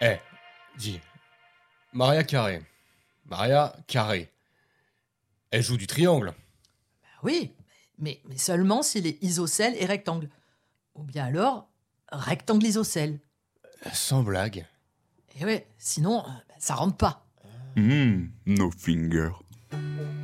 Eh, dis, Maria Carré. Maria Carré. Elle joue du triangle. Oui, mais seulement s'il est isocèle et rectangle. Ou bien alors, rectangle isocèle. Sans blague. Et ouais, sinon, ça rentre pas. No finger.